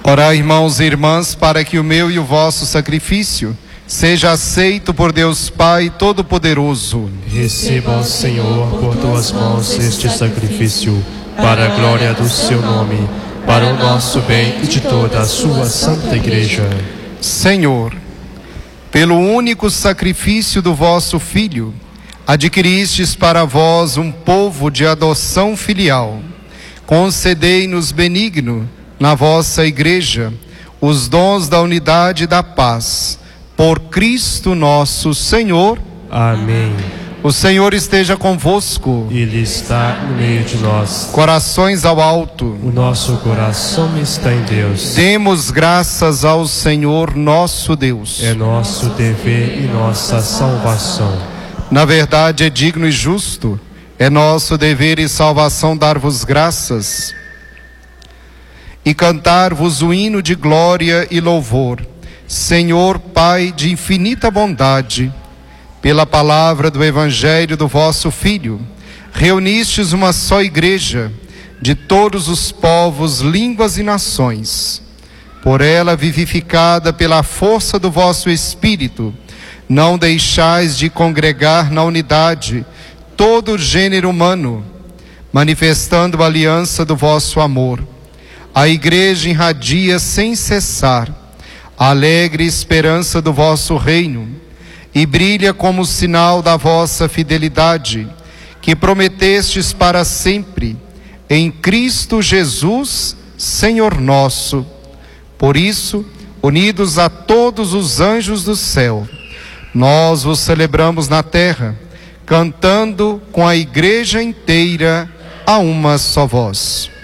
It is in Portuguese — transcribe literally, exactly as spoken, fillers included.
Orai, irmãos e irmãs, para que o meu e o vosso sacrifício seja aceito por Deus Pai Todo-Poderoso. Receba, Senhor, por tuas mãos este sacrifício, para a glória do seu nome, para o nosso bem e de toda a sua santa Igreja. Senhor, pelo único sacrifício do vosso Filho, adquiristes para vós um povo de adoção filial. Concedei-nos benigno, na vossa Igreja, os dons da unidade e da paz. Por Cristo nosso Senhor. Amém. O Senhor esteja convosco. Ele está no meio de nós. Corações ao alto. O nosso coração está em Deus. Demos graças ao Senhor nosso Deus. É nosso dever e nossa salvação. Na verdade é digno e justo, é nosso dever e salvação dar-vos graças e cantar-vos o hino de glória e louvor. Senhor, Pai de infinita bondade, pela palavra do Evangelho do vosso Filho, reunistes uma só Igreja de todos os povos, línguas e nações. Por ela, vivificada pela força do vosso Espírito, não deixais de congregar na unidade todo o gênero humano, manifestando a aliança do vosso amor. A Igreja irradia sem cessar a alegre esperança do vosso reino e brilha como sinal da vossa fidelidade, que prometestes para sempre, em Cristo Jesus, Senhor nosso. Por isso, unidos a todos os anjos do céu, nós vos celebramos na terra, cantando com a Igreja inteira a uma só voz.